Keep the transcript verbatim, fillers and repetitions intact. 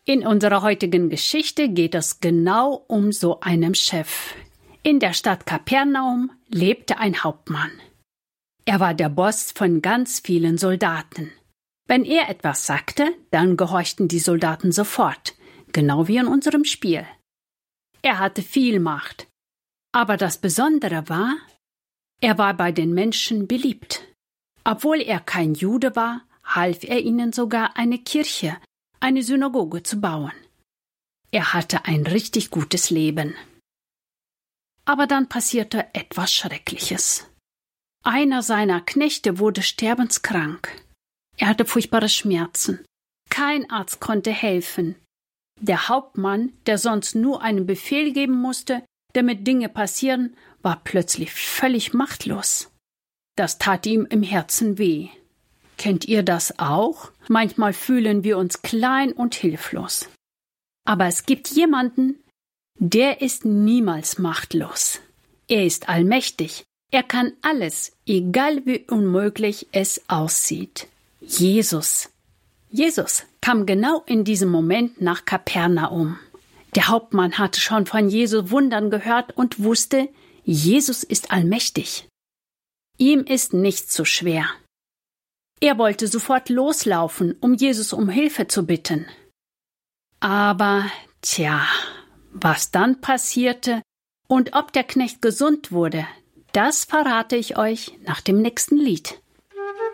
In unserer heutigen Geschichte geht es genau um so einen Chef. In der Stadt Kapernaum lebte ein Hauptmann. Er war der Boss von ganz vielen Soldaten. Wenn er etwas sagte, dann gehorchten die Soldaten sofort, genau wie in unserem Spiel. Er hatte viel Macht. Aber das Besondere war, er war bei den Menschen beliebt. Obwohl er kein Jude war, half er ihnen sogar eine Kirche, eine Synagoge zu bauen. Er hatte ein richtig gutes Leben. Aber dann passierte etwas Schreckliches. Einer seiner Knechte wurde sterbenskrank. Er hatte furchtbare Schmerzen. Kein Arzt konnte helfen. Der Hauptmann, der sonst nur einen Befehl geben musste, damit Dinge passieren, war plötzlich völlig machtlos. Das tat ihm im Herzen weh. Kennt ihr das auch? Manchmal fühlen wir uns klein und hilflos. Aber es gibt jemanden, der ist niemals machtlos. Er ist allmächtig. Er kann alles, egal wie unmöglich es aussieht. Jesus. Jesus kam genau in diesem Moment nach Kapernaum. Der Hauptmann hatte schon von Jesu Wundern gehört und wusste, Jesus ist allmächtig. Ihm ist nichts zu schwer. Er wollte sofort loslaufen, um Jesus um Hilfe zu bitten. Aber, tja, was dann passierte und ob der Knecht gesund wurde, das verrate ich euch nach dem nächsten Lied.